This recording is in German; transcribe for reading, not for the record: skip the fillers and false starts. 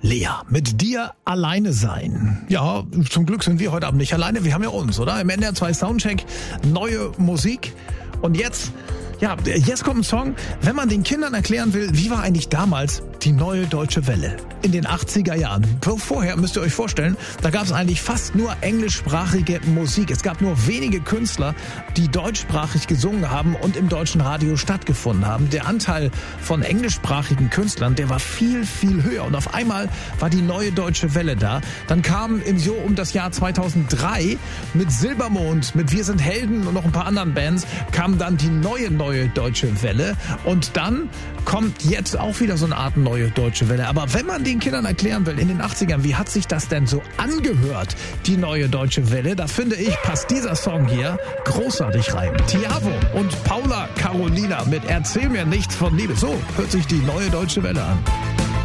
Lea, mit dir alleine sein. Ja, zum Glück sind wir heute Abend nicht alleine. Wir haben ja uns, oder? Im NDR 2 Soundcheck neue Musik. Und jetzt kommt ein Song, wenn man den Kindern erklären will, wie war eigentlich damals die neue deutsche Welle in den 80er Jahren. Vorher müsst ihr euch vorstellen, da gab es eigentlich fast nur englischsprachige Musik. Es gab nur wenige Künstler, die deutschsprachig gesungen haben und im deutschen Radio stattgefunden haben. Der Anteil von englischsprachigen Künstlern, der war viel, viel höher. Und auf einmal war die neue deutsche Welle da. Dann kam um das Jahr 2003 mit Silbermond, mit Wir sind Helden und noch ein paar anderen Bands, kam dann die neue deutsche Welle. Und dann kommt jetzt auch wieder so eine Art neue deutsche Welle. Aber wenn man den Kindern erklären will, in den 80ern, wie hat sich das denn so angehört, die neue deutsche Welle, da finde ich, passt dieser Song hier großartig rein. Tiavo und Paula Carolina mit Erzähl mir nichts von Liebe. So hört sich die neue deutsche Welle an.